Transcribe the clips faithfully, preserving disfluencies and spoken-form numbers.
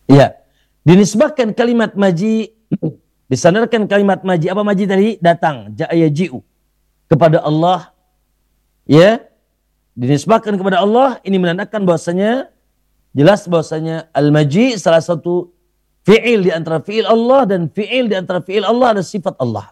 Iya. Dinisbahkan kalimat maji, disandarkan kalimat maji. Apa maji tadi? Datang, ja'a yaji'u, kepada Allah. Ya, dinisbahkan kepada Allah, ini menandakan bahwasanya jelas bahwasanya al-maji salah satu fi'il di antara fi'il Allah, dan fi'il di antara fi'il Allah ada sifat Allah.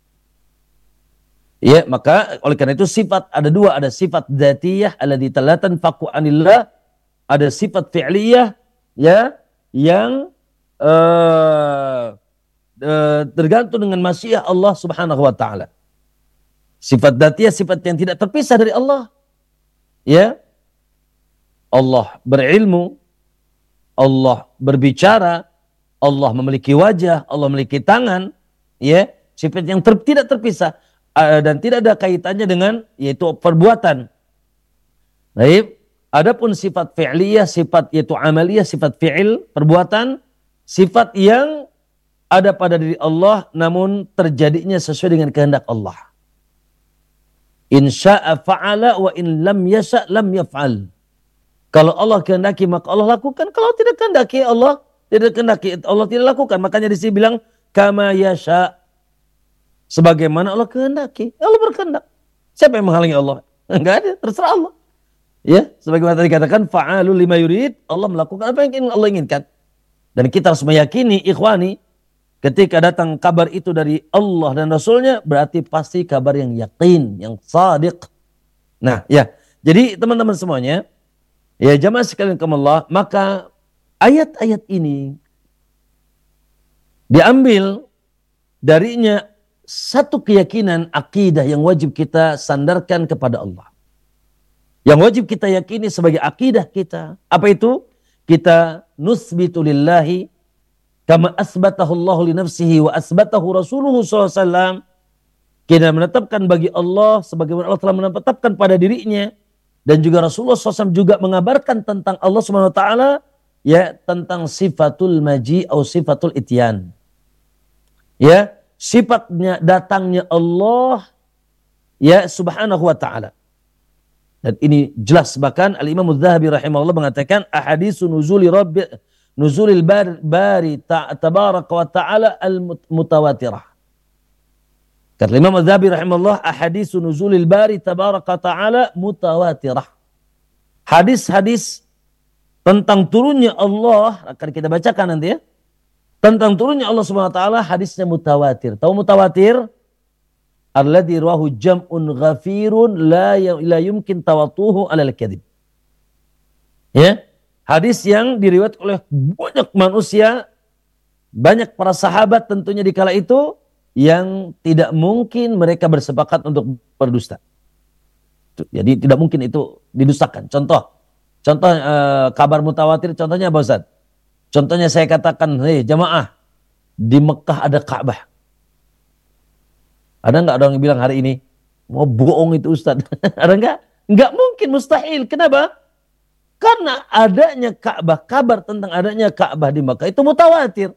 Ya, maka oleh karena itu sifat ada dua, ada sifat dzatiyah alladzi la tanfaqu anillah, ada sifat fi'liyah ya yang uh, uh, tergantung dengan masyiah Allah Subhanahu wa taala. Sifat dzatiyah sifat yang tidak terpisah dari Allah. Ya. Allah berilmu, Allah berbicara, Allah memiliki wajah, Allah memiliki tangan, ya, sifat yang ter, tidak terpisah uh, dan tidak ada kaitannya dengan yaitu perbuatan. Baik, adapun sifat fi'liyah, sifat yaitu amaliyah, sifat fi'il, perbuatan, sifat yang ada pada diri Allah namun terjadinya sesuai dengan kehendak Allah. In sya'a fa'ala wa in lam yasha' lam yaf'al. Kalau Allah kehendaki maka Allah lakukan, kalau tidak kehendaki Allah tidak kehendaki Allah tidak lakukan. Makanya di sini bilang kama yasha, sebagaimana Allah kehendaki. Allah berkehendak. Siapa yang menghalangi Allah? Enggak ada, terserah Allah. Ya, sebagaimana tadi katakan fa'alul lima yurid, Allah melakukan apa yang Allah inginkan. Dan kita harus meyakini ikhwani, ketika datang kabar itu dari Allah dan Rasulnya, berarti pasti kabar yang yakin, yang sadiq. Nah, ya. Jadi teman-teman semuanya, ya jamaah sekalian Allah, maka ayat-ayat ini diambil darinya satu keyakinan akidah yang wajib kita sandarkan kepada Allah. Yang wajib kita yakini sebagai akidah kita. Apa itu? Kita nusbitu lillahi kama asbatahu Allah li nafsihi wa asbatahu Rasuluhu sallallahu alaihi wasallam. Kita menetapkan bagi Allah sebagaimana Allah telah menetapkan pada dirinya, dan juga Rasulullah shallallahu alaihi wasallam juga mengabarkan tentang Allah subhanahu wa taala, ya, tentang sifatul maji atau sifatul ityan. Ya, sifatnya datangnya Allah ya subhanahu wa taala. Dan ini jelas, bahkan Al-Imam Adz-Dzahabi rahimahullah mengatakan ahadisu nuzuli rabbi nuzulil bari, bari tabaraka wa ta'ala al-mutawatirah. Kata Imam Adz-Dzahabi rahimahullah, ahadisu nuzulil bari tabaraka wa ta'ala mutawatirah. Hadis-hadis tentang turunnya Allah, akan kita bacakan nanti ya. Tentang turunnya Allah subhanahu wa ta'ala, hadisnya mutawatir. Tahu mutawatir? Alladhi rawahu jam'un ghafirun la, la yumkin tawatuhu alal kadhib. Ya. Hadis yang diriwayat oleh banyak manusia, banyak para sahabat tentunya di kala itu, yang tidak mungkin mereka bersepakat untuk berdusta. Jadi tidak mungkin itu didustakan. Contoh, contoh eh, kabar mutawatir, contohnya apa Ustaz? Contohnya saya katakan, hei jamaah, di Mekah ada Ka'bah. Ada nggak orang yang bilang hari ini, mau bohong itu Ustaz? Ada nggak? Nggak mungkin, mustahil. Kenapa? Karena adanya Ka'bah, kabar tentang adanya Ka'bah di Makkah itu mutawatir.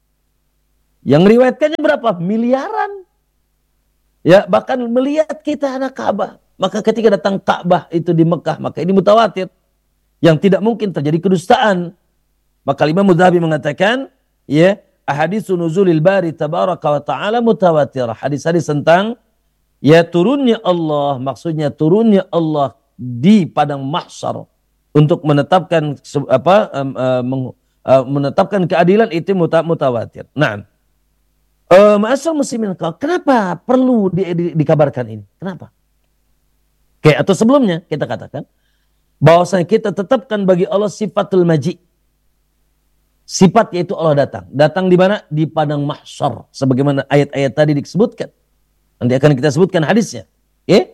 Yang riwayatkannya berapa? Miliaran. Ya, bahkan melihat kita ada Ka'bah. Maka ketika datang Ka'bah itu di Makkah, maka ini mutawatir. Yang tidak mungkin terjadi kedustaan. Maka Imam Adz-Dzahabi mengatakan, ya, ahaditsu nuzulil bari tabaraka wa ta'ala mutawatirah. Hadis-hadis tentang ya turunnya Allah, maksudnya turunnya Allah di padang mahsyar untuk menetapkan apa um, uh, menetapkan keadilan itu mutawatir. Nah, uh, ma'asyiral muslimin, kenapa perlu di, di, dikabarkan ini? Kenapa? Oke, atau sebelumnya kita katakan bahwasanya kita tetapkan bagi Allah sifatul maji. Sifat yaitu Allah datang. Datang di mana? Di padang mahsyar, sebagaimana ayat-ayat tadi disebutkan. Nanti akan kita sebutkan hadisnya. Ya?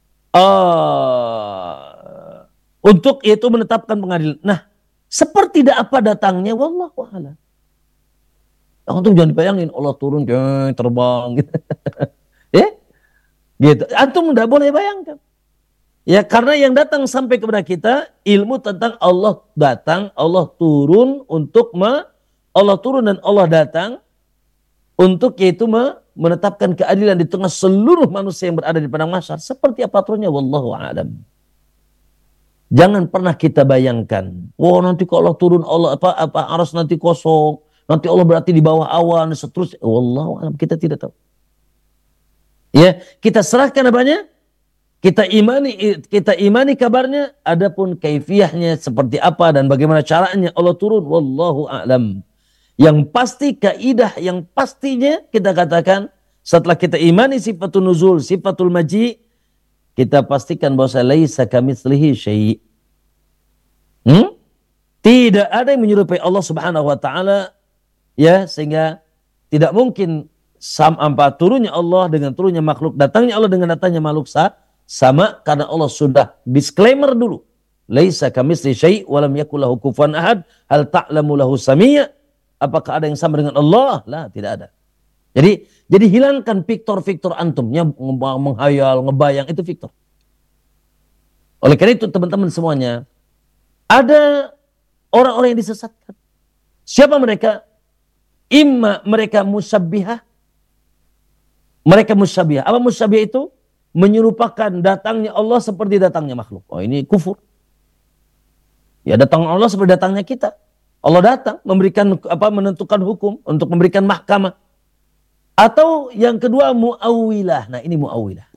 Uh, untuk itu menetapkan pengadilan. Nah, seperti apa datangnya? Wallahu a'lam. Antum jangan dibayangin Allah turun terbang gitu. Ya? Gitu. Antum enggak boleh bayangkan. Ya, karena yang datang sampai kepada kita ilmu tentang Allah datang, Allah turun untuk me, Allah turun dan Allah datang untuk yaitu me, menetapkan keadilan di tengah seluruh manusia yang berada di padang mahsyar. Seperti apa aturnya? Wallahu a'lam. Jangan pernah kita bayangkan, oh nanti kalau Allah turun, Allah apa apa aras nanti kosong, nanti Allah berarti di bawah awan, seterusnya. Wallahu alam, kita tidak tahu. Ya, kita serahkan apanya? Kita imani, kita imani kabarnya. Adapun kaifiyahnya seperti apa dan bagaimana caranya Allah turun, wallahu a'lam. Yang pasti kaidah yang pastinya kita katakan setelah kita imani sifatul nuzul, sifatul maji, kita pastikan bahwa laisa kamitslihi syai'. Hmm? Tidak ada yang menyerupai Allah Subhanahu wa taala, ya, sehingga tidak mungkin sama turunnya Allah dengan turunnya makhluk, datangnya Allah dengan datangnya makhluk sah, sama, karena Allah sudah disclaimer dulu. Laisa kamitslihi syai' wa lam yakul lahu kufuwan ahad. Hal ta'lamu lahu samia? Apakah ada yang sama dengan Allah? Lah, tidak ada. Jadi jadi hilangkan fiktor-fiktor antumnya, menghayal, ngebayang, itu fiktor. Oleh karena itu teman-teman semuanya, ada orang-orang yang disesatkan. Siapa mereka? Imma mereka musabbihah. Mereka musabbihah. Apa musabbihah itu? Menyerupakan datangnya Allah seperti datangnya makhluk. Oh, ini kufur. Ya, datang Allah seperti datangnya kita. Allah datang memberikan apa, menentukan hukum, untuk memberikan mahkamah. Atau yang kedua mu'awwilah. Nah, ini mu'awwilah.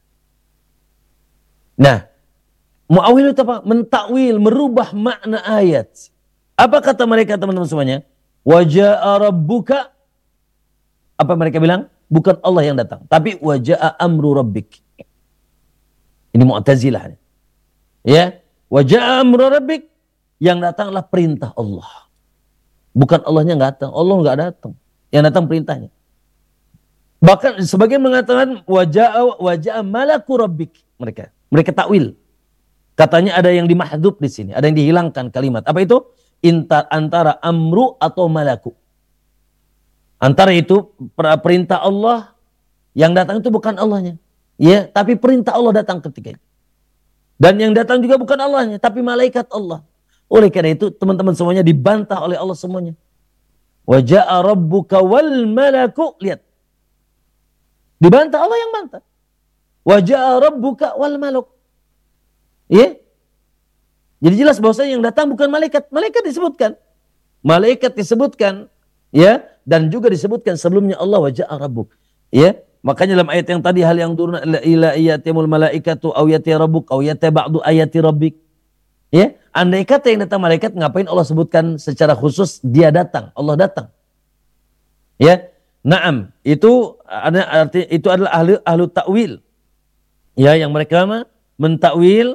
Nah, mu'awwilah itu apa? Mentakwil, merubah makna ayat. Apa kata mereka teman-teman semuanya? Wa ja'a rabbuka. Apa mereka bilang? Bukan Allah yang datang, tapi wa ja'a amru rabbik. Ini Mu'tazilah. Ya, wa ja'a amru rabbik, yang datanglah perintah Allah. Bukan Allahnya nggak datang, Allah nggak datang. Yang datang perintahnya. Bahkan sebagian mengatakan wajah wajah malaku rabbik. Mereka mereka takwil. Katanya ada yang dimahdhuf di sini, ada yang dihilangkan kalimat. Apa itu? Intar, antara amru atau malaku. Antara itu perintah Allah, yang datang itu bukan Allahnya. Ya, tapi perintah Allah datang ketika itu. Dan yang datang juga bukan Allahnya, tapi malaikat Allah. Oleh karena itu teman-teman semuanya dibantah oleh Allah semuanya. Wa ja'a rabbuka wal malaku. Lihat. Dibantah, Allah yang bantah. Wa ja'a rabbuka wal malak. Ya. Jadi jelas bahwasanya yang datang bukan malaikat. Malaikat disebutkan. Malaikat disebutkan, ya, dan juga disebutkan sebelumnya Allah wa ja'a rabbuk. Ya. Makanya dalam ayat yang tadi, hal yang turun ila iyatimul malaikatu aw yati rabbuk aw yati ba'du ayati rabbik. Ya, andai kata yang datang malaikat, ngapain Allah sebutkan secara khusus dia datang, Allah datang? Ya, na'am, itu ada arti, itu adalah ahli ahlu takwil. Ya, yang mereka mentakwil,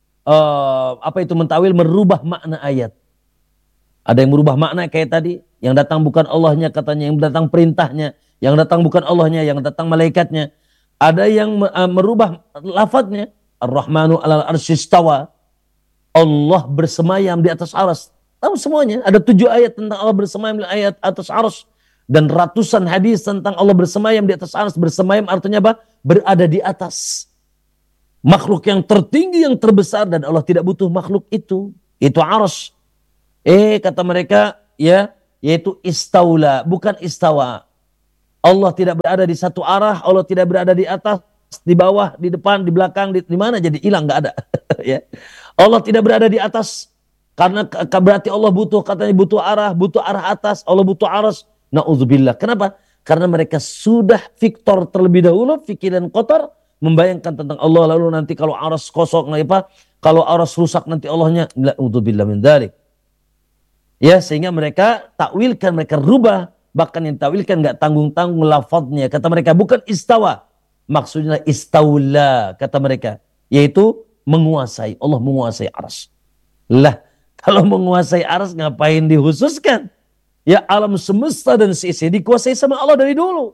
uh, apa itu mentakwil? Merubah makna ayat. Ada yang merubah makna kayak tadi, yang datang bukan Allahnya katanya, yang datang perintahnya, yang datang bukan Allahnya, yang datang malaikatnya. Ada yang uh, merubah lafadznya, Ar-Rahmanu 'alal arsy istawa. Allah bersemayam di atas aras. Tahu semuanya. Ada tujuh ayat tentang Allah bersemayam di ayat atas aras. Dan ratusan hadis tentang Allah bersemayam di atas aras. Bersemayam artinya apa? Berada di atas. Makhluk yang tertinggi, yang terbesar. Dan Allah tidak butuh makhluk itu. Itu aras. Eh, kata mereka, ya, yaitu istaula. Bukan istawa. Allah tidak berada di satu arah. Allah tidak berada di atas, di bawah, di depan, di belakang, di, di mana, jadi hilang, nggak ada. Ya. Allah tidak berada di atas karena berarti Allah butuh, katanya butuh arah, butuh arah atas, Allah butuh aras. Nauzubillah. Kenapa? Karena mereka sudah fiktor terlebih dahulu, fikir dan kotor, membayangkan tentang Allah, lalu nanti kalau aras kosong, apa? Kalau aras rusak nanti Allahnya, nauzubillah min dzalik. Ya, sehingga mereka takwilkan, mereka rubah, bahkan yang takwilkan nggak tanggung-tanggung lafadznya. Kata mereka bukan istawa, maksudnya istaula, kata mereka, yaitu menguasai. Allah menguasai aras. Lah, kalau menguasai aras ngapain dikhususkan? Ya, alam semesta dan seisi dikuasai sama Allah dari dulu.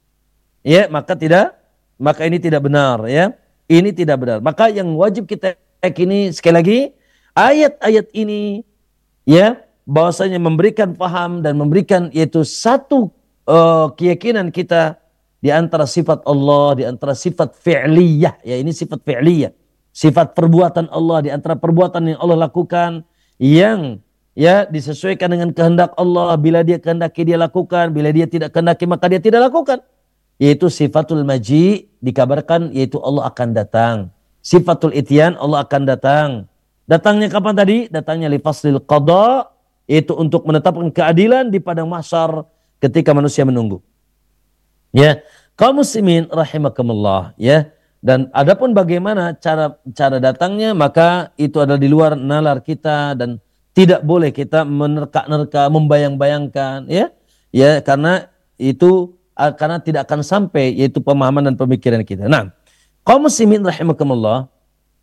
Ya, maka tidak, maka ini tidak benar, ya. Ini tidak benar. Maka yang wajib kita yakini sekali lagi, ayat-ayat ini, ya, bahwasanya memberikan paham dan memberikan yaitu satu uh, keyakinan kita di antara sifat Allah, di antara sifat fi'liyah, ya, ini sifat fi'liyah. Sifat perbuatan Allah, di antara perbuatan yang Allah lakukan, yang ya disesuaikan dengan kehendak Allah. Bila dia kehendaki dia lakukan, bila dia tidak kehendaki maka dia tidak lakukan. Yaitu sifatul maji, dikabarkan yaitu Allah akan datang. Sifatul ityan, Allah akan datang. Datangnya kapan tadi? Datangnya li faslil qada, itu untuk menetapkan keadilan di padang mahsyar ketika manusia menunggu. Ya, kaum muslimin rahimakumullah, ya. Dan adapun bagaimana cara cara datangnya, maka itu adalah di luar nalar kita dan tidak boleh kita menerka-nerka, membayang-bayangkan, ya. Ya, karena itu karena tidak akan sampai yaitu pemahaman dan pemikiran kita. Nah, kaum muslimin rahimakumullah,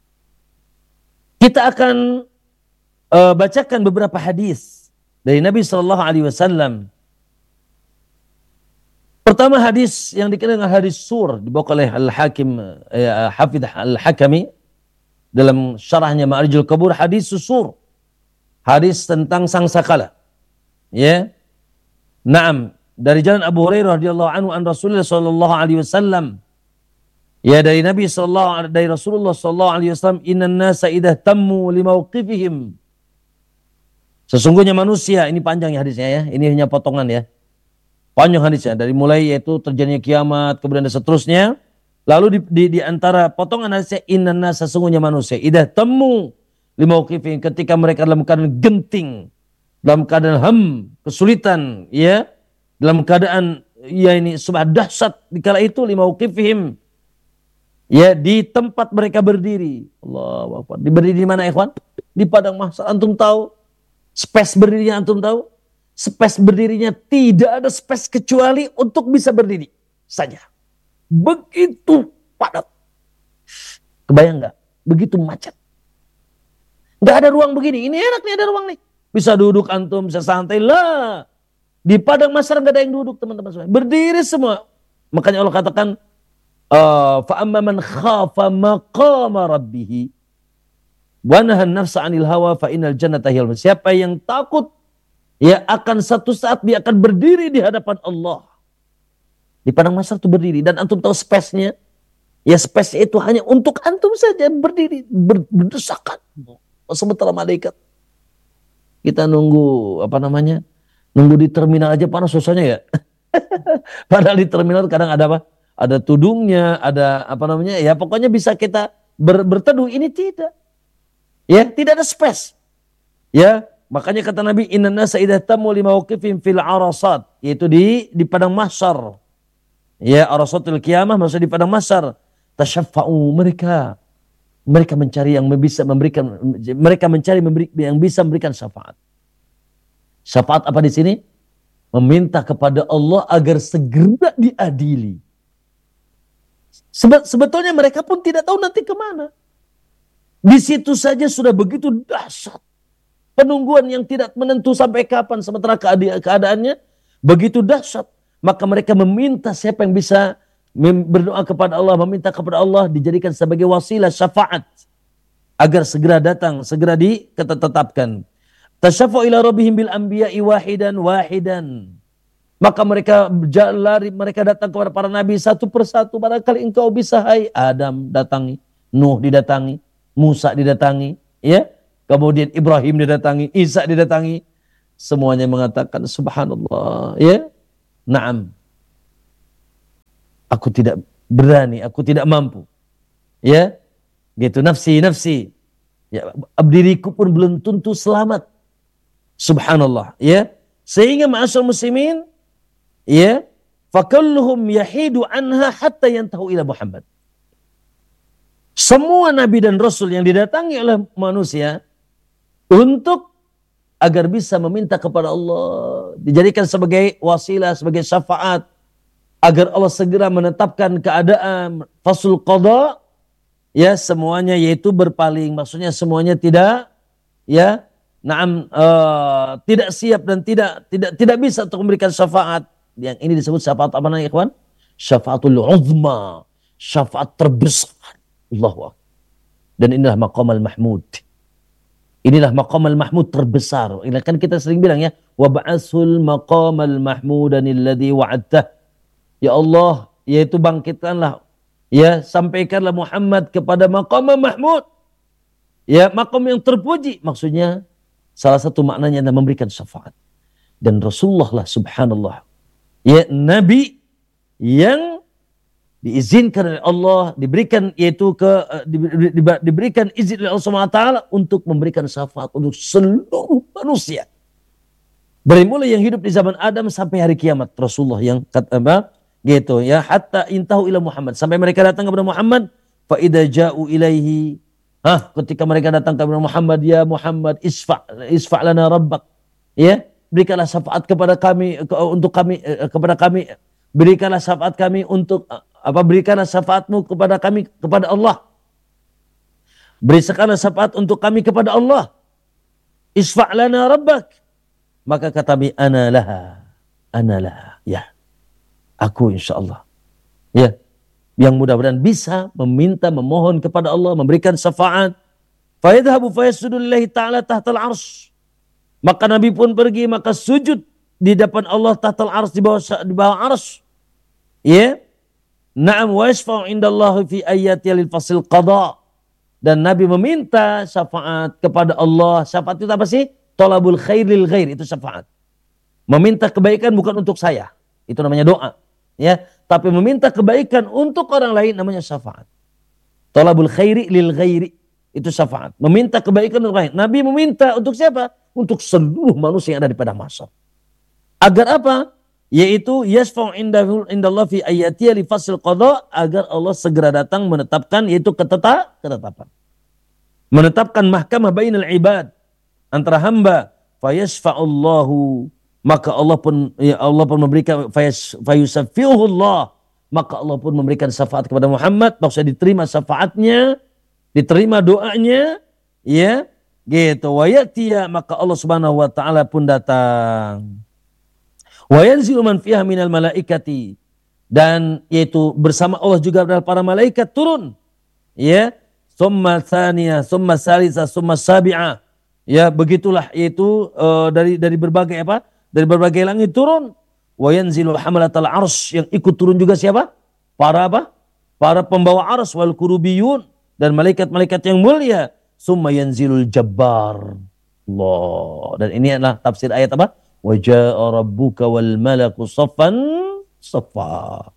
kita akan uh, bacakan beberapa hadis dari Nabi Shallallahu Alaihi Wasallam. Pertama hadis yang dikenal dengan hadis sur, dibawa oleh Al-Hakim, eh, Hafidh Al-Hakami dalam syarahnya Ma'arijul Kabur, hadis sur, hadis tentang sangsakala. Ya, naam, dari jalan Abu Hurairah radhiyallahu anhu an Rasulullah sallallahu alaihi wasallam. Ya, dari Nabi sallallahu dari Rasulullah sallallahu alaihi wasallam, innan nasa idza tammu limauqifihim. Sesungguhnya manusia, ini panjang ya hadisnya ya, ini hanya potongan ya. Panjang hadisnya, dari mulai yaitu terjadinya kiamat, kemudian dan seterusnya. Lalu di, di, di antara potongan hadisnya, innan nasa, sesungguhnya manusia idza tammu limauqifihim, ketika mereka dalam keadaan genting, dalam keadaan ham, kesulitan, ya, dalam keadaan ya ini subah dahsyat dikala itu, limauqifihim, ya, di tempat mereka berdiri. Allahu Akbar. Di berdiri di mana, ikhwan? Di padang mahsyar. Antum tahu space berdirinya, antum tahu? Space berdirinya tidak ada space kecuali untuk bisa berdiri saja. Begitu padat. Kebayang nggak? Begitu macet. Nggak ada ruang begini. Ini enak nih, ada ruang nih. Bisa duduk antum, bisa santai lah. Di padang mahsyar nggak ada yang duduk, teman-teman semua. Berdiri semua. Makanya Allah katakan, Uh, fa'amma man khafa maqama rabbih wa nahan nafsa 'anil hawa fa innal jannata hiyal ma'wa. Siapa yang takut, ya, akan satu saat dia akan berdiri di hadapan Allah. Di padang mahsyar itu berdiri, dan antum tahu space-nya. Ya, space itu hanya untuk antum saja berdiri, ber, berdesakan. Sementara malaikat, kita nunggu apa namanya? Nunggu di terminal aja panas susahnya ya. Padahal di terminal kadang ada apa? Ada tudungnya, ada apa namanya, ya pokoknya bisa kita ber, berteduh. Ini tidak, ya, tidak ada space, ya. Makanya kata Nabi, inna nasa idza tamu limauqifin fil arasat, yaitu di di padang mahsyar, ya, arasatul qiyamah, maksudnya di padang mahsyar, tasyaffa'u, mereka mereka mencari yang bisa memberikan, mereka mencari memberi, yang bisa memberikan syafaat. Syafaat apa di sini? Meminta kepada Allah agar segera diadili. Sebetulnya mereka pun tidak tahu nanti kemana. Di situ saja sudah begitu dahsyat. Penungguan yang tidak menentu sampai kapan. Sementara keadaannya begitu dahsyat. Maka mereka meminta siapa yang bisa berdoa kepada Allah. Meminta kepada Allah dijadikan sebagai wasilah syafaat. Agar segera datang, segera ditetapkan. Tasyafa'u ila rabbihim bil anbiya'i wahidan wahidan. Maka mereka lari, mereka datang kepada para nabi satu persatu. Barangkali engkau bisa, hai Adam datangi, Nuh didatangi, Musa didatangi, ya. Kemudian Ibrahim didatangi, Isa didatangi. Semuanya mengatakan subhanallah, ya. Naam. Aku tidak berani, aku tidak mampu. Ya. Gitu, nafsi, nafsi. Ya, diriku pun belum tentu selamat. Subhanallah, ya. Sehingga ma'asyar muslimin, ya, fakulluhum yahidu anha hatta yantahu ila Muhammad. Semua nabi dan rasul yang didatangi oleh manusia untuk agar bisa meminta kepada Allah, dijadikan sebagai wasilah, sebagai syafaat, agar Allah segera menetapkan keadaan fasul qada, ya, semuanya yaitu berpaling, maksudnya semuanya tidak, ya, naam, uh, tidak siap dan tidak tidak tidak bisa untuk memberikan syafaat. Yang ini disebut syafaat apa namanya, ikhwan? Syafaatul uzma, syafaat terbesar. Allahu Akbar. Dan inilah maqamal mahmud. Inilah maqamal mahmud terbesar. Ini kan kita sering bilang ya, wa ba'asul maqamal mahmudan alladhi wa'adtah. Ya Allah, yaitu bangkitkanlah, ya, sampaikanlah Muhammad kepada maqam mahmud. Ya, maqam yang terpuji. Maksudnya salah satu maknanya adalah memberikan syafaat. Dan Rasulullah lah, subhanallah, ya, nabi yang diizinkan oleh Allah, diberikan yaitu ke di, di, di, diberikan izin oleh Allah Subhanahu wa taala untuk memberikan syafaat untuk seluruh manusia. Dari mulai yang hidup di zaman Adam sampai hari kiamat, Rasulullah yang kata apa? Gitu ya, hatta intahu ila Muhammad, sampai mereka datang kepada Muhammad, fa idza ja'u ilaihi, ah ketika mereka datang kepada Muhammad, ya Muhammad isfa isfa lana rabbak, ya berikanlah syafaat kepada kami ke, untuk kami kepada kami, berikanlah syafaat kami untuk apa berikanlah syafaatmu kepada kami kepada Allah, berikanlah syafaat untuk kami kepada Allah, isfa lana rabbak. Maka kata bi ana laha, ana laha, ya aku insya Allah, ya yang mudah-mudahan bisa meminta, memohon kepada Allah, memberikan syafaat. Fa yadhhabu fa yasjudu lillahi ta'ala tahtal arsy. Maka Nabi pun pergi, maka sujud di depan Allah tahtal arsy, di bawah di bawah arsy. Ya. Na'am wa yashfa'u indallahi fi ayati lil fasil qada. Dan Nabi meminta syafaat kepada Allah. Syafaat itu apa sih? Thalabul khair lil ghair, itu syafaat. Meminta kebaikan bukan untuk saya. Itu namanya doa. Ya, tapi meminta kebaikan untuk orang lain namanya syafaat. Thalabul khairi lil ghairi, itu syafaat. Meminta kebaikan untuk orang lain. Nabi meminta untuk siapa? Untuk seluruh manusia yang ada di padang mahsyar. Agar apa? Yaitu yasfa'u indahu indallah fi ayatihi li fasl qada, agar Allah segera datang menetapkan, yaitu keteta, ketetapan. Menetapkan mahkamah bainal ibad, antara hamba, fayasfa'ullahu, maka Allah pun ya Allah pun memberikan fayusaffiuhullah, maka Allah pun memberikan syafaat kepada Muhammad, maksudnya diterima syafaatnya, diterima doanya, ya gitu. Wa ya'tiya, maka Allah Subhanahu wa taala pun datang. Wa yanzilu man fiha minal malaikati, dan yaitu bersama Allah juga adalah para malaikat turun, ya. Tsumma tsaniyah, tsumma salisa, tsumma sabi'ah. Ya, begitulah yaitu uh, dari dari berbagai apa? Dari berbagai langit turun. Wa yanzilu hamalatal arsy, yang ikut turun juga siapa? Para apa? Para pembawa arsy wal kurubiyun, dan malaikat-malaikat yang mulia. Summa yanzilul jabbar. Allah. Dan ini adalah tafsir ayat apa? Wa jaa'a rabbuka wal malaku saffan saffa.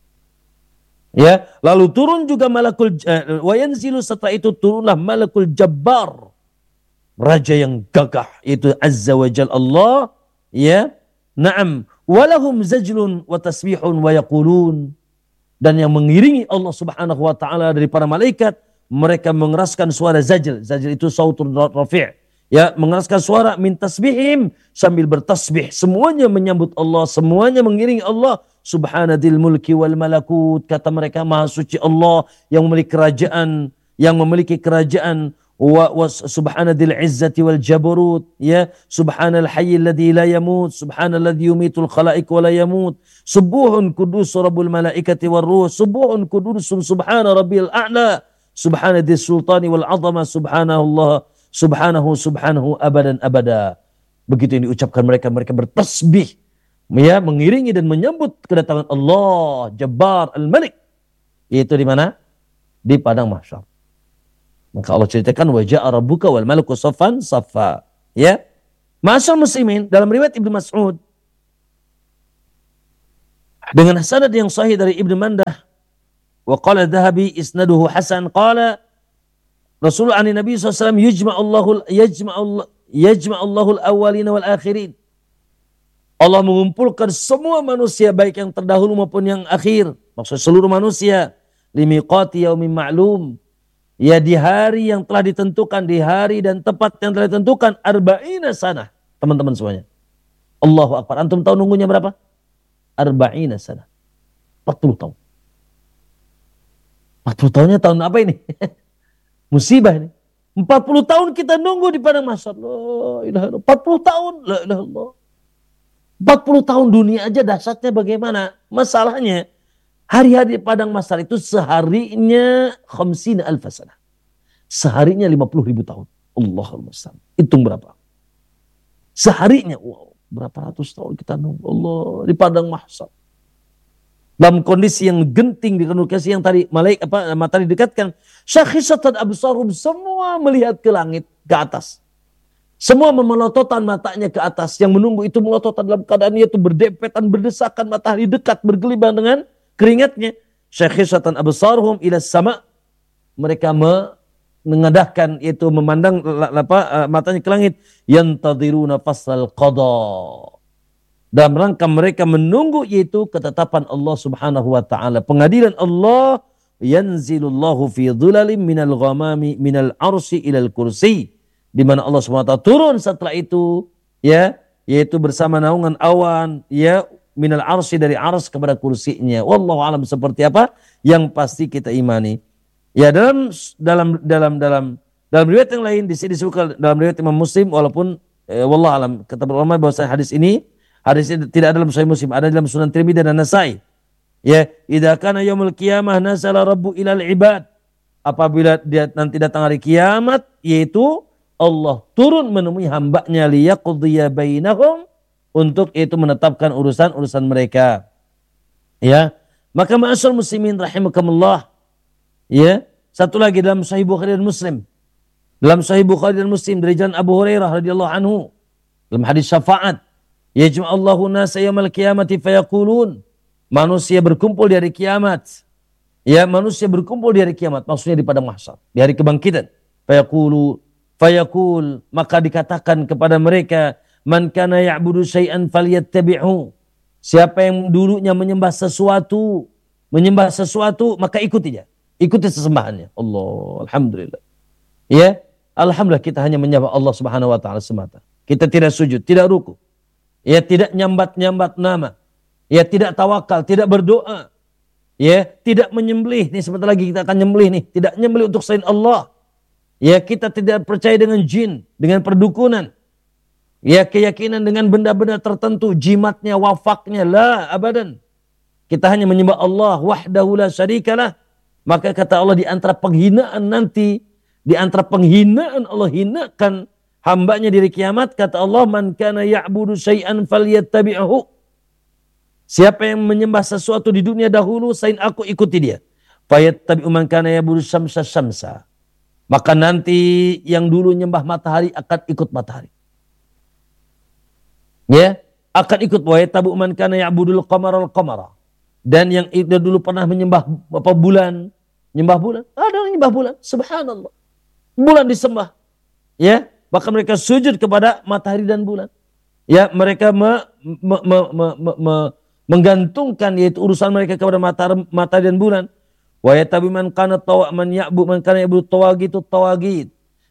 Ya, lalu turun juga malakul uh, wa yanzilu, setelah itu turunlah malakul jabbar, raja yang gagah, itu azza wa jal Allah, ya. Naam, walahum zajlun wa tasbihun wa yaqulun, dan yang mengiringi Allah Subhanahu wa taala dari para malaikat, mereka mengeraskan suara zajl. Zajl itu sautul rafi', ya, mengeraskan suara min tasbihim, sambil bertasbih, semuanya menyambut Allah, semuanya mengiringi Allah. Subhanadil mulki wal malakut, kata mereka, maha suci Allah yang memiliki kerajaan, yang memiliki kerajaan. Wa, wa subhanadil izzati wal jabarut, ya, subhanal hayyil ladzi la yamut, subhanalladzi yumitul khalaiq wa la yamut, subuhun kudus rabbul malaikati war ruh, subuhun kudusun subhana rabbil a'la, subhanadis sultani wal azama, subhanallah, subhanahu subhanahu abadan abada. Begitu yang diucapkan mereka, mereka bertasbih, ya, mengiringi dan menyambut kedatangan Allah Jabbar Al-Malik. Itu di mana? Di padang mahsyar. Maka Allah ceritakan wa ja'a rabbuka wal malaku saffan saffa, ya. Ma'asyar muslimin, dalam riwayat Ibnu Mas'ud dengan sanad yang sahih dari Ibnu Mandah, wa qala Dhahabi isnaduhu hasan, qala Rasulullah ani Nabi sallallahu alaihi wasallam yajma'ullahu yajma'ullahu yajma'ullahu al-awwalina wal akhirin. Allah mengumpulkan semua manusia, baik yang terdahulu maupun yang akhir, maksud seluruh manusia, limiqati yaumin ma'lum, ya, di hari yang telah ditentukan, di hari dan tempat yang telah ditentukan, arba'ina sanah, teman-teman semuanya. Allahu Akbar. Antum tahu nunggunya berapa? Arba'ina sanah. empat puluh tahun. empat puluh tahunnya tahun apa ini? Musibah ini. empat puluh tahun kita nunggu di padang mahsyar. La ilaha illallah. empat puluh tahun. La ilaha illallah. empat puluh tahun dunia aja dahsyatnya bagaimana? Masalahnya, hari-hari di padang mahsyar itu seharinya khamsina alfa sanah. Seharinya lima puluh ribu tahun. Allahul musta'an. Hitung berapa? Seharinya, wow, berapa ratus tahun kita nunggu Allah di padang mahsyar. Dalam kondisi yang genting, di kondisi yang tadi malaikat apa matahari didekatkan, syakhisatan absarum, semua melihat ke langit, ke atas. Semua memelototan matanya ke atas. Yang menunggu itu melototan dalam keadaan itu berdempetan, berdesakan, matahari dekat, bergelimang dengan keringatnya. syakhishatan absaruhum ila sama, mereka me, mengadahkan yaitu memandang apa matanya ke langit, yantadiruna fasal qada, dalam rangka mereka menunggu yaitu ketetapan Allah Subhanahu wa taala, pengadilan Allah. Yanzilullahu fi dhulalim minal ghamami minal arsy ilal kursi, di mana Allah Subhanahu wa taala turun setelah itu, ya, yaitu bersama naungan awan, ya, minal arsy dari ars kepada kursinya. Wallahu alam, seperti apa yang pasti kita imani. Ya, dalam dalam dalam dalam dalam riwayat yang lain di sini disebutkan dalam riwayat Imam Muslim, walaupun eh, wallahu alam kata ulama bahwa hadis ini hadis ini tidak ada dalam Sahih Muslim, ada dalam Sunan Tirmidzi dan Nasai. Ya, idza kana yaumul qiyamah nazala rabbu ilal ibad, apabila dia nanti datang hari kiamat, yaitu Allah turun menemui hambanya liyaqdiya bainahum, untuk itu menetapkan urusan-urusan mereka. Ya, maka ma'asyar muslimin rahimakumullah, ya, satu lagi dalam Sahih Bukhari dan Muslim. Dalam Sahih Bukhari dan Muslim dari jalan Abu Hurairah radhiyallahu anhu, dalam hadis syafaat, yajma'allahu nasa yaumal qiyamati fayaqulun, manusia berkumpul di hari kiamat. Ya, manusia berkumpul di hari kiamat, maksudnya di padang mahsyar, di hari kebangkitan. Fayaqulu fayaqul, maka dikatakan kepada mereka, man kana ya'budu syai'an falyattabi'hu, siapa yang dulunya menyembah sesuatu, menyembah sesuatu, maka ikuti dia, ikuti sesembahannya. Allah, alhamdulillah. Ya, alhamdulillah kita hanya menyembah Allah Subhanahu wa taala semata. Kita tidak sujud, tidak ruku. Ya, tidak nyambat-nyambat nama. Ya, tidak tawakal, tidak berdoa. Ya, tidak menyembelih. Nih sebentar lagi kita akan nyembelih nih. Tidak nyembelih untuk selain Allah. Ya, kita tidak percaya dengan jin, dengan perdukunan. Ya, keyakinan dengan benda-benda tertentu, jimatnya, wafaknya, la abadan. Kita hanya menyembah Allah wahdahu la syarikalah. Maka kata Allah, di antara penghinaan nanti, di antara penghinaan Allah hinakan hambanya di hari kiamat, kata Allah, man kana ya'budu syai'an falyattabi'hu, siapa yang menyembah sesuatu di dunia dahulu, selain aku, ikuti dia. Fayattabi'u man kana ya'budu syamsa syamsa, maka nanti yang dulu nyembah matahari akan ikut matahari. Ya, akan ikut. Wa yattabi'u man kana ya'budul qamara al qamara, dan yang itu dulu pernah menyembah apa bulan, nyembah bulan, ada yang nyembah bulan, subhanallah. Bulan disembah. Ya, bahkan mereka sujud kepada matahari dan bulan. Ya, mereka me, me, me, me, me, me, menggantungkan yaitu urusan mereka kepada matahari, matahari dan bulan. Wa yatabi man kana tawa man ya'bu man kana ya'budu tawagit tawagit.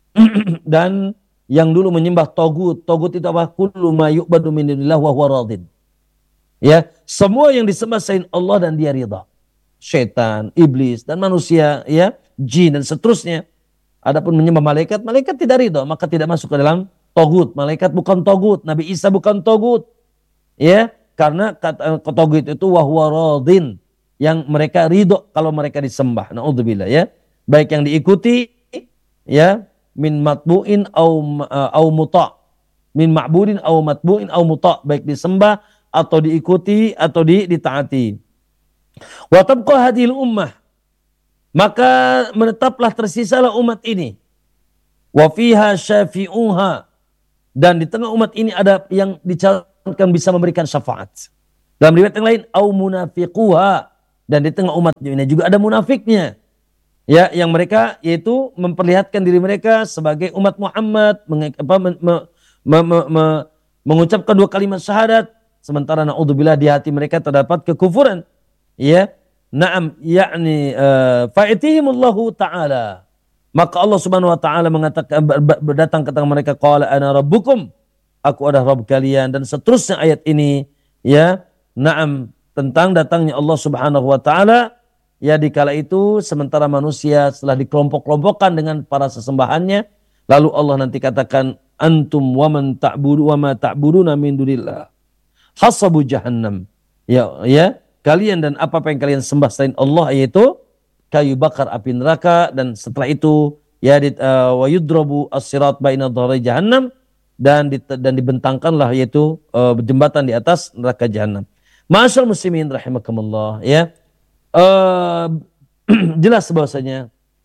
Dan yang dulu menyembah togut, togut itu apa? Kullu ma yu'badu min dunillah wa huwa radin. Ya, semua yang disembah selain Allah dan dia ridha. Syaitan, iblis dan manusia, ya, jin dan seterusnya. Adapun menyembah malaikat, malaikat tidak ridha, maka tidak masuk ke dalam togut. Malaikat bukan togut, Nabi Isa bukan togut. Ya, karena kata togut itu wahwa radin, yang mereka ridho kalau mereka disembah. Naudzubillah, ya. Baik yang diikuti, ya, min matbu'in au au muta'. Min ma'budin au matbu'in au muta', baik disembah atau diikuti atau di, ditaati. Wa tabqa hadhil ummah, maka menetaplah tersisalah umat ini. Wa fiha syafi'uha, dan di tengah umat ini ada yang dicalonkan bisa memberikan syafaat. Dalam riwayat yang lain, au munafiquha, dan di tengah umat ini juga ada munafiknya. Ya, yang mereka yaitu memperlihatkan diri mereka sebagai umat Muhammad, meng, apa, me, me, me, me, me, mengucapkan dua kalimat syahadat, sementara naudzubillah di hati mereka terdapat kekufuran. Ya, na'am, yakni uh, fa'itihimullahu ta'ala. Maka Allah Subhanahu wa taala mengatakan, berdatang ke tangan mereka, qala ana rabbukum, aku adalah Rabb kalian, dan seterusnya ayat ini, ya, na'am, tentang datangnya Allah Subhanahu wa taala. Ya, dikala itu sementara manusia setelah dikelompok-kelompokkan dengan para sesembahannya, lalu Allah nanti katakan, antum wa man ta'budu wa ma ta'buduna min dunillah hasabu jahannam. Ya, ya, kalian dan apa yang kalian sembah selain Allah, yaitu kayu bakar api neraka, dan setelah itu ya uh, wa yudrabu as-sirat baina dhahri jahannam, dan di, dan dibentangkanlah yaitu uh, jembatan di atas neraka jahannam. Ma'asyal muslimin rahimakumullah, ya. Uh, jelas bahwasanya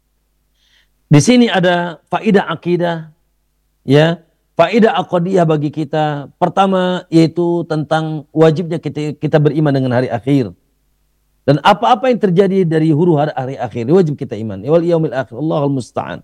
di sini ada faidah akidah, ya, faidah aqidiyah bagi kita. Pertama yaitu tentang wajibnya kita kita beriman dengan hari akhir. Dan apa-apa yang terjadi dari huru hara hari akhir wajib kita iman. Wal yaumil akhir, Allahul musta'an.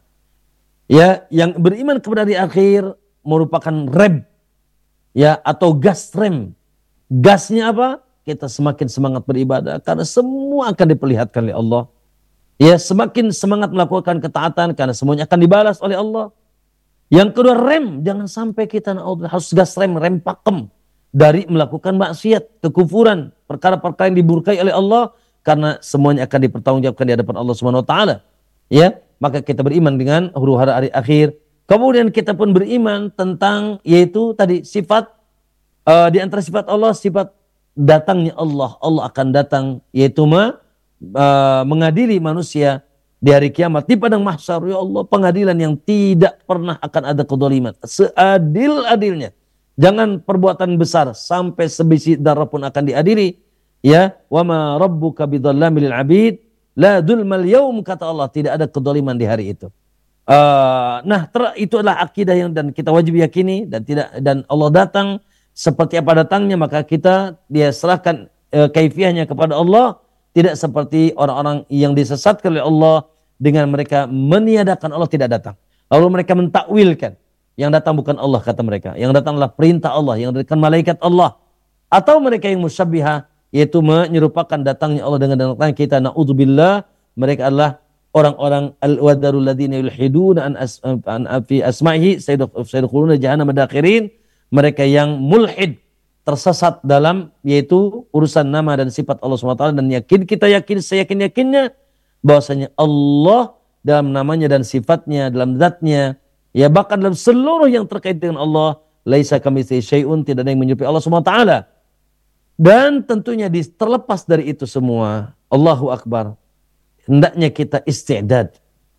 Ya, yang beriman kepada hari akhir merupakan rem, ya, atau gas rem. Gasnya apa? Kita semakin semangat beribadah karena semua akan diperlihatkan oleh Allah. Ya, semakin semangat melakukan ketaatan karena semuanya akan dibalas oleh Allah. Yang kedua, rem, jangan sampai kita harus gas rem, rem pakem dari melakukan maksiat, kekufuran, perkara-perkara yang diburkai oleh Allah, karena semuanya akan dipertanggungjawabkan di hadapan Allah Subhanahu wa taala. Ya, maka kita beriman dengan huru hara hari akhir. Kemudian kita pun beriman tentang, yaitu tadi sifat uh, di antara sifat Allah, sifat datangnya Allah. Allah akan datang, yaitu ma, uh, mengadili manusia di hari kiamat di padang mahsyar. Ya Allah, pengadilan yang tidak pernah akan ada kedzaliman, seadil-adilnya. Jangan perbuatan besar, sampai sebiji darah pun akan diadili. Ya, wa ma rabbuka bidzalamil abid. La dzulmal yaum, kata Allah, tidak ada kedzaliman di hari itu. Uh, nah, ter, itu adalah akidah yang dan kita wajib yakini, dan tidak dan Allah datang seperti apa datangnya, maka kita dia serahkan uh, kaifiahnya kepada Allah, tidak seperti orang-orang yang disesatkan oleh Allah dengan mereka meniadakan Allah tidak datang. Lalu mereka mentakwilkan, yang datang bukan Allah, kata mereka. Yang datang adalah perintah Allah, yang datang malaikat Allah. Atau mereka yang musyabbihah, yaitu menyerupakan datangnya Allah dengan datang kita. Na'udzubillah, mereka adalah orang-orang al-wadarul ladzina yulhiduna an, as, an fi asma'ihi sayadkhuluna jahannam madakhirin. Mereka yang mulhid, tersesat dalam yaitu urusan nama dan sifat Allah subhanahu wa taala, dan yakin kita yakin seyakin-yakinnya bahwasanya Allah dalam namanya dan sifatnya, dalam zatnya, ya bahkan dalam seluruh yang terkait dengan Allah, laisa kamitslihi syai'un, tidak ada yang menyerupai Allah subhanahu wa taala. Dan tentunya di, terlepas dari itu semua, Allahu Akbar, hendaknya kita istidad.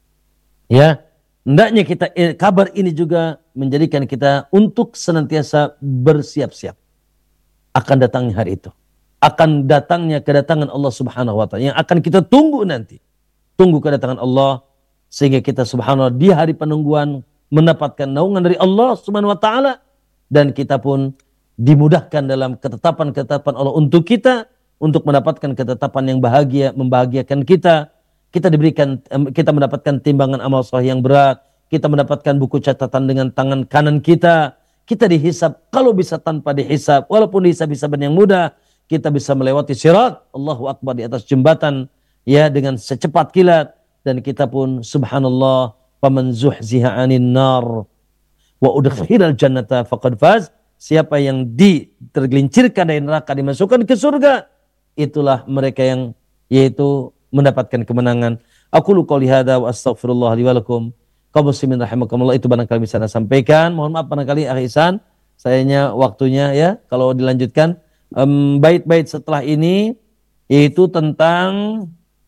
Ya, hendaknya kita, kabar ini juga menjadikan kita untuk senantiasa bersiap-siap akan datangnya hari itu. Akan datangnya kedatangan Allah subhanahu wa ta'ala yang akan kita tunggu nanti. Tunggu kedatangan Allah, sehingga kita subhanallah di hari penungguan mendapatkan naungan dari Allah subhanahu wa ta'ala, dan kita pun dimudahkan dalam ketetapan-ketetapan Allah untuk kita, untuk mendapatkan ketetapan yang bahagia, membahagiakan kita. Kita diberikan, kita mendapatkan timbangan amal saleh yang berat, kita mendapatkan buku catatan dengan tangan kanan kita, kita dihisab, kalau bisa tanpa dihisab, walaupun dihisab-hisaban yang mudah, kita bisa melewati sirat, Allahu Akbar, di atas jembatan, ya, dengan secepat kilat, dan kita pun subhanallah, faman zuhziha 'anil nar wa udkhilal jannata faqad faz. Siapa yang ditergelincirkan dari neraka dimasukkan ke surga, itulah mereka yang yaitu mendapatkan kemenangan. Aku lu qouli hadza wa astaghfirullah li wa lakum. Kaum muslimin rahimakumullah, itu barangkali bisa saya sampaikan. Mohon maaf barangkali Akh Ihsan, sayanya waktunya ya kalau dilanjutkan. Um, bait-bait setelah ini yaitu tentang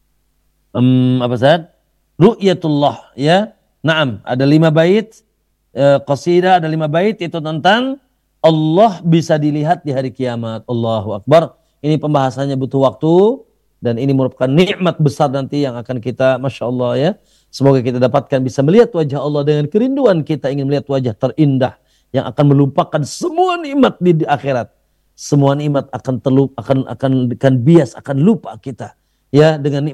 um, apa Ustaz? Ru'yatullah, ya. Naam, ada lima bait uh, qasidah, ada lima bait itu tentang Allah bisa dilihat di hari kiamat. Allahu Akbar. Ini pembahasannya butuh waktu, dan ini merupakan nikmat besar nanti yang akan kita, Masya Allah ya. Semoga kita dapatkan bisa melihat wajah Allah dengan kerinduan kita ingin melihat wajah terindah yang akan melupakan semua nikmat di, di akhirat. Semua nikmat akan terlupa, akan akan akan bias, akan lupa kita ya dengan nikmat